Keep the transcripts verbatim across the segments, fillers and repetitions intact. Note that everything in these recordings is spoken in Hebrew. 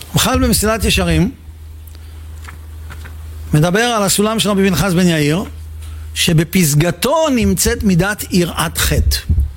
בכלל במסילת ישרים מדבר על הסולם של רבי פנחס בן יאיר, שבפסגתו נמצאת מידת יראת חטא.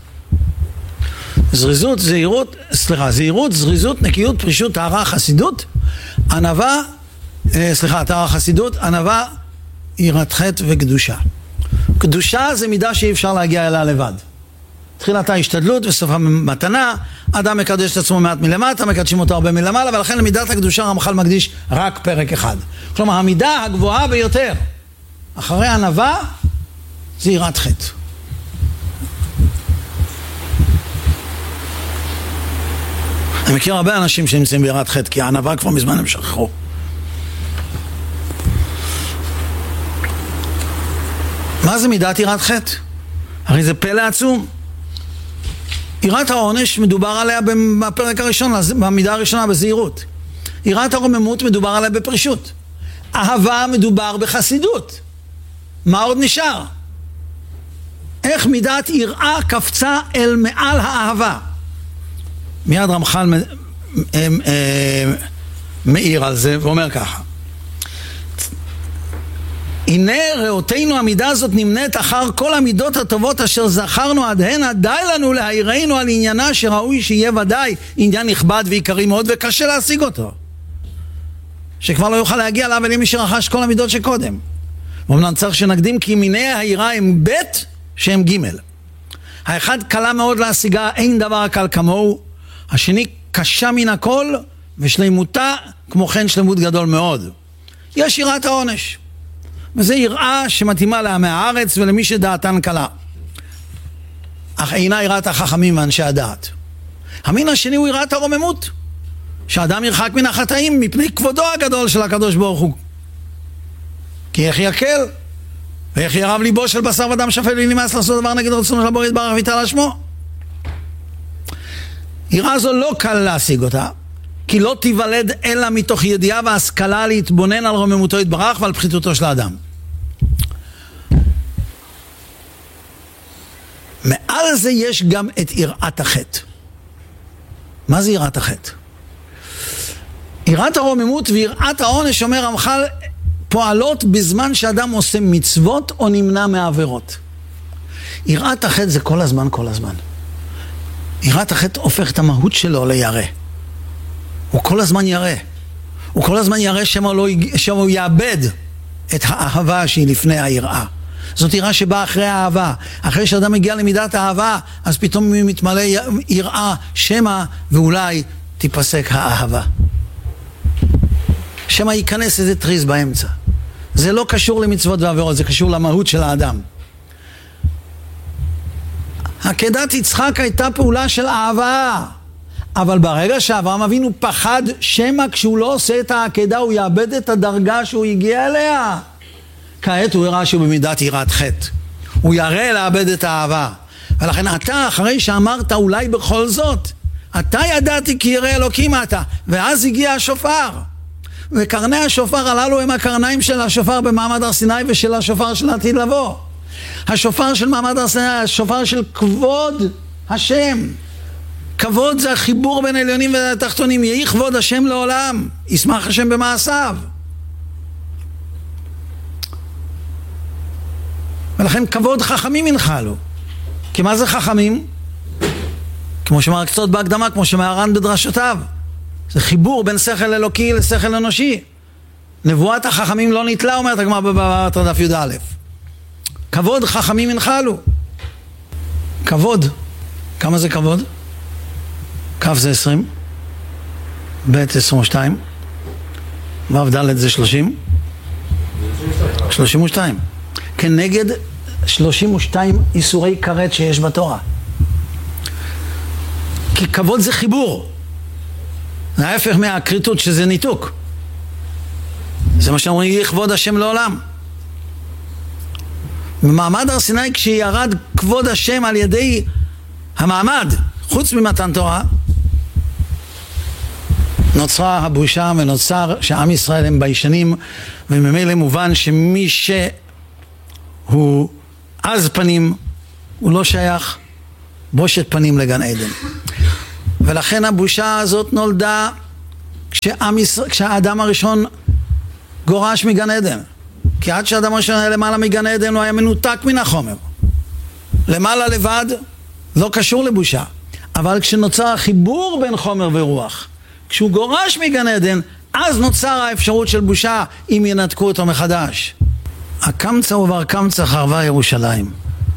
זריזות, זהירות, סליחה, זהירות, זריזות, נקיות, פרישות, טהרה, חסידות, ענווה, סליחה, טהרה, חסידות, ענווה, יראת חטא וקדושה. קדושה זה מידה שאי אפשר להגיע אליה לבד. תחילתה השתדלות וסופה מתנה, אדם מקדש את עצמו מעט מלמטה, מקדשים אותו הרבה מלמעלה, ולכן למידת הקדושה רמח"ל מקדיש רק פרק אחד. כלומר, המידה הגבוהה ביותר אחרי ענווה זה יראת חטא. אני מכיר הרבה אנשים שנמצאים ביראת חטא, כי הענווה כבר מזמן הם שכחו. מה זה מידת יראת חטא? הרי זה פלא עצום. יראת העונש מדובר עליה בפרק הראשון, במידה הראשונה בזהירות. יראת הרוממות מדובר עליה בפרישות. אהבה מדובר בחסידות. מה עוד נשאר? איך מידת יראה קפצה אל מעל האהבה? מיד רמח"ל מאיר על זה ואומר ככה: הנה ראותנו המידה הזאת נמנית אחר כל המידות הטובות אשר זכרנו עד הנה, די לנו להעירנו על עניינה שראוי שיהיה ודאי עניין נכבד ועיקרי מאוד וקשה להשיג אותו, שכבר לא יוכל להגיע לה ולמי שרכש כל המידות שקודם. ואומנם צריך שנקדים כי מיני העירה הם ב' שהם ג'. האחד קלה מאוד להשיגה, אין דבר קל כמוהו. השני קשה מן הכל ושלימותה כמו כן שלמות גדול מאוד. יש יראת העונש, וזה יראה שמתאימה לעמי הארץ ולמי שדעתן קלה, אך אינה יראת החכמים ואנשי הדעת. המין השני הוא יראת הרוממות, שאדם ירחק מן החטאים מפני כבודו הגדול של הקדוש ברוך הוא. כי איך יקל ואיך ירב ליבו של בשר ודם שפל ונמאס לעשות דבר נגד רצונו של הבורא יתברך ויתעלה שמו. יראה זו לא קל להשיג אותה, כי לא תיוולד אלא מתוך ידיעה והשכלה להתבונן על רוממותו יתברך ועל פחיתותו של האדם. מעל זה יש גם את יראת החטא. מה זה יראת החטא? יראת הרוממות ויראת העונש, אומר רמח"ל, פועלות בזמן שאדם עושה מצוות או נמנע מעבירות. יראת החטא זה כל הזמן, כל הזמן. יראת החטא הופך את המהות שלו לירא. הוא כל הזמן ירא. הוא כל הזמן ירא שמה לא, שמה הוא יאבד את האהבה שהיא לפני היראה. זאת יראה שבאה אחרי האהבה. אחרי שאדם מגיע למידת האהבה, אז פתאום הוא מתמלא יראה שמה ואולי תיפסק האהבה. שמה ייכנס איזה טריז באמצע. זה לא קשור למצוות ועבירות, זה קשור למהות של האדם. עקדת יצחק הייתה פעולה של אהבה, אבל ברגע שאברהם אבינו פחד שמה כשהוא לא עושה את העקדה הוא יאבד את הדרגה שהוא הגיע אליה, כעת הוא הראה שהוא במידת יראת חטא, הוא ירא לאבד את האהבה. ולכן אתה, אחרי שאמרת אולי בכל זאת, אתה ידעתי כי ירא אלוקים אתה, ואז הגיע השופר, וקרני השופר הללו הם הקרניים של השופר במעמד הר סיני ושל השופר של העתיד לבוא. השופר של מעמד הר סיני, השופר של כבוד השם. כבוד זה החיבור בין העליונים והתחתונים. יהי כבוד השם לעולם, ישמח השם במעשיו. ולכן כבוד חכמים ינחלו. כי מה זה חכמים? כמו שמראה קצת בהקדמה, כמו שמהר"ן בדרשותיו, זה חיבור בין שכל אלוקי לשכל אנושי. נבואת החכמים לא נתלה, אומרת הגמרא בבבא בתרא דף י"א. כבוד חכמים ינחלו. כבוד, כמה זה כבוד? כף זה עשרים, ב' עשרים ושתיים, ו' ד' זה שלושים, שלושים ושתיים. כנגד שלושים ושתיים איסורי כרת שיש בתורה. כי כבוד זה חיבור. זה ההפך מהקריטות שזה ניתוק. זה מה שאומרים, יהי כבוד השם לעולם. במעמד הר סיני כשירד כבוד השם על ידי המעמד, חוץ ממתן תורה, נוצרה הבושה ונוצר שעם ישראל הם ביישנים, וממילא מובן שמי שהוא עז פנים הוא לא שייך בושת פנים לגן עדן. ולכן הבושה הזאת נולדה כשהאדם הראשון גורש מגן עדן, כי עד שהאדם הראשון היה למעלה מגן עדן הוא היה מנותק מן החומר, למעלה לבד, לא קשור לבושה. אבל כשנוצר החיבור בין חומר ורוח, כשהוא גורש מגן עדן, אז נוצר האפשרות של בושה אם ינתקו אותו מחדש. הקמצא ובר קמצא חרבה ירושלים.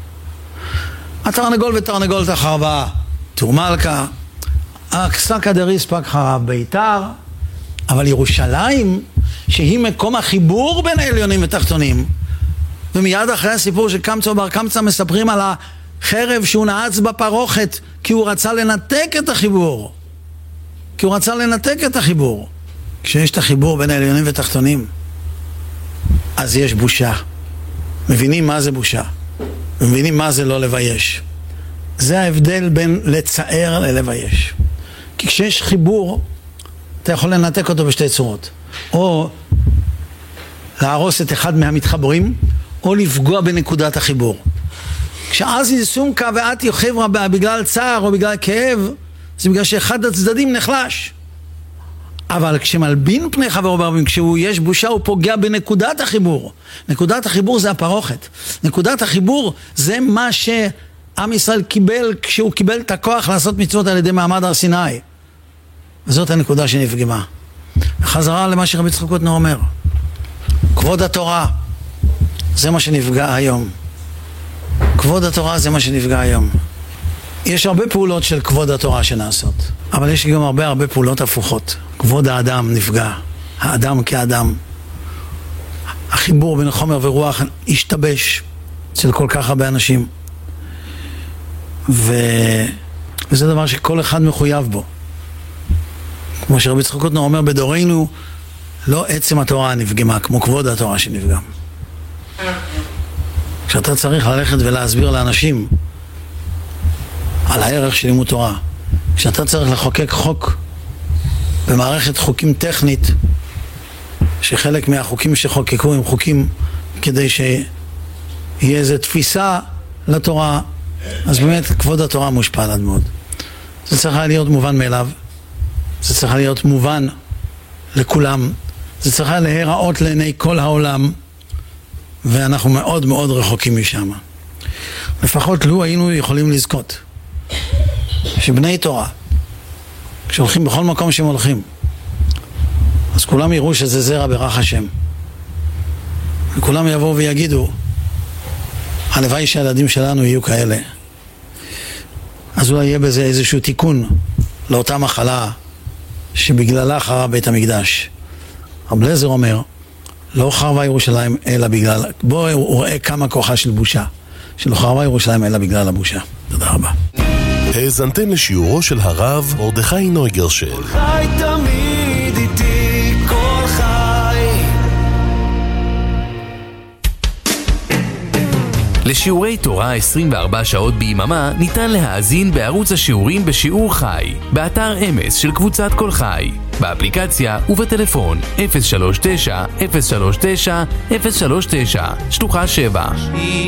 התרנגול ותרנגולת החרבה טור מלכה, הקסקא דריספק חרב ביתר. אבל ירושלים, שהיא מקום החיבור בין העליונים ותחתונים, ומיד אחרי הסיפור של קמצא ובר קמצא מספרים על החרב שהוא נעץ בפרוכת כי הוא רצה לנתק את החיבור, כי הוא רצה לנתק את החיבור. כשיש את החיבור בין העליונים ותחתונים, אז יש בושה. מבינים מה זה בושה, מבינים מה זה לא לבייש. זה ההבדל בין לצער ללבייש. כי כשיש חיבור אתה יכול לנתק אותו בשתי צורות, או להרוס את אחד מהמתחברים, או לפגוע בנקודת החיבור. כשאז יסומקה ואת יחברה בגלל צער או בגלל כאב, זה בגלל שאחד הצדדים נחלש. אבל כשמלבין פני חברו ברבים, כשהוא יש בושה, הוא פוגע בנקודת החיבור. נקודת החיבור זה הפרוכת. נקודת החיבור זה מה שעם ישראל קיבל כשהוא קיבל את הכוח לעשות מצוות על ידי מעמד הר סיני. וזאת הנקודה שנפגמה. חזרה למה שרבי יצחק קוטנר אומר, כבוד התורה זה מה שנפגע היום. כבוד התורה זה מה שנפגע היום. יש הרבה פעולות של כבוד התורה שנעשות, אבל יש גם הרבה הרבה פעולות הפוכות. כבוד האדם נפגע, האדם כאדם. החיבור בין חומר ורוח השתבש אצל כל כך הרבה אנשים, ו... וזה דבר שכל אחד מחויב בו. כמו שרבי יצחק קוטנר אומר, בדורנו לא עצם התורה נפגמה כמו כבוד התורה שנפגם. כשאתה צריך ללכת ולהסביר לאנשים על הערך של לימוד תורה, כשאתה צריך לחוקק חוק במערכת חוקים טכנית, שחלק מהחוקים שחוקקו הם חוקים כדי שיהיה איזו תפיסה לתורה, אז באמת כבוד התורה מושפע עד מאוד. זה צריך להיות מובן מאליו, זה צריך להיות מובן לכולם, זה צריך להיראות לעיני כל העולם, ואנחנו מאוד מאוד רחוקים משם. לפחות לו היינו יכולים לזכות שבני תורה כשהולכים בכל מקום שהם הולכים, אז כולם יראו שזה זרע ברך השם, וכולם יבואו ויגידו הלוואי שהילדים שלנו יהיו כאלה. אז אולי יהיה בזה איזשהו תיקון לאותה מחלה שבגללה חרב בית המקדש. רב אליעזר אומר, לא חרבה ירושלים אלא בגלל, בוא הוא רואה כמה כוחה של בושה, שלא חרבה ירושלים אלא בגלל הבושה. תודה רבה. האזנתם לשיעורו של הרב מרדכי נויגרשל. כל חי תמיד איתי, כל חי. לשיעורי תורה עשרים וארבע שעות ביממה ניתן להאזין בערוץ השיעורים בשיעור חי, באתר אמס של קבוצת כל חי, באפליקציה ובטלפון אפס שלוש תשע אפס שלוש תשע אפס שלוש תשע שלוחה שבע.